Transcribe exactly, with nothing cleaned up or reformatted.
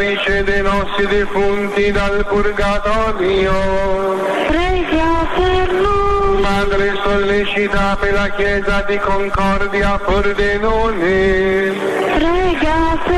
beatrice dei nostri defunti dal purgatorio, prega per noi. Madre sollecita per la Chiesa di Concordia Pordenone, Prega per